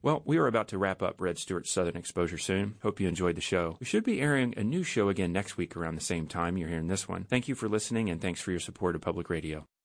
Well, we are about to wrap up Red Stewart's Southern Exposure soon. Hope you enjoyed the show. We should be airing a new show again next week around the same time you're hearing this one. Thank you for listening, and thanks for your support of public radio.